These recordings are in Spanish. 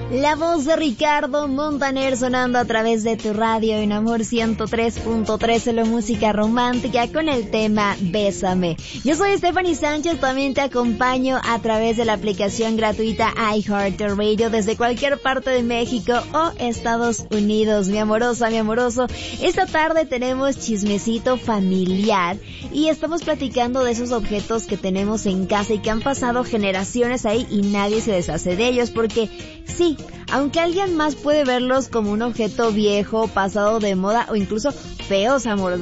La voz de Ricardo Montaner sonando a través de tu radio en Amor 103.3, solo música romántica con el tema Bésame. Yo soy Stephanie Sánchez, también te acompaño a través de la aplicación gratuita iHeartRadio desde cualquier parte de México o Estados Unidos. Mi amorosa, mi amoroso, esta tarde tenemos chismecito familiar y estamos platicando de esos objetos que tenemos en casa y que han pasado generaciones ahí y nadie se deshace de ellos porque sí, aunque alguien más puede verlos como un objeto viejo, pasado de moda o incluso feos, amor,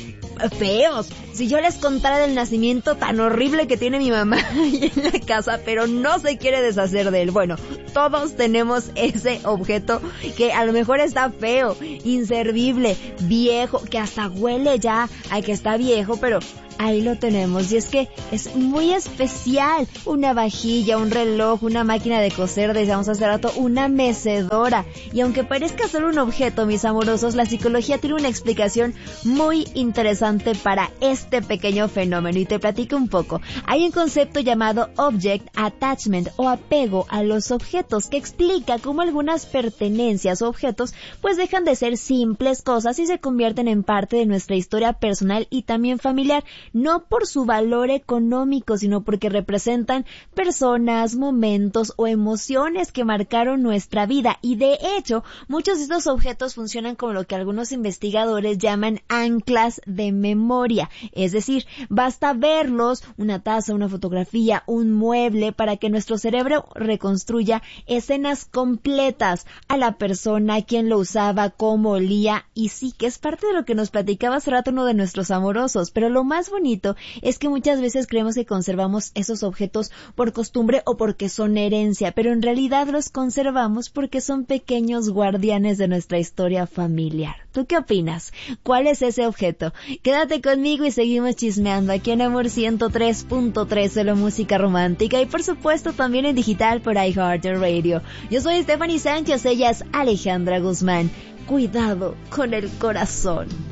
feos. Si yo les contara del nacimiento tan horrible que tiene mi mamá ahí en la casa, pero no se quiere deshacer de él. Bueno, todos tenemos ese objeto que a lo mejor está feo, inservible, viejo, que hasta huele ya a que está viejo, pero ahí lo tenemos. Y es que es muy especial. Una vajilla, un reloj, una máquina de coser, decíamos hace rato, una mecedora. Y aunque parezca solo un objeto, mis amorosos, la psicología tiene una explicación muy interesante para este pequeño fenómeno. Y te platico un poco. Hay un concepto llamado Object Attachment o apego a los objetos que explica cómo algunas pertenencias o objetos pues dejan de ser simples cosas y se convierten en parte de nuestra historia personal y también familiar. No por su valor económico, sino porque representan personas, momentos o emociones que marcaron nuestra vida. Y de hecho, muchos de estos objetos funcionan como lo que algunos investigadores llaman anclas de memoria. Es decir, basta verlos, una taza, una fotografía, un mueble, para que nuestro cerebro reconstruya escenas completas a la persona, quién lo usaba, cómo olía. Y sí, que es parte de lo que nos platicaba hace rato uno de nuestros amorosos. Pero lo más bonito es que muchas veces creemos que conservamos esos objetos por costumbre o porque son herencia, pero en realidad los conservamos porque son pequeños guardianes de nuestra historia familiar. ¿Tú qué opinas? ¿Cuál es ese objeto? Quédate conmigo y seguimos chismeando aquí en Amor 103.3, solo música romántica y por supuesto también en digital por iHeartRadio. Yo soy Stephanie Sánchez, ella es Alejandra Guzmán. Cuidado con el corazón.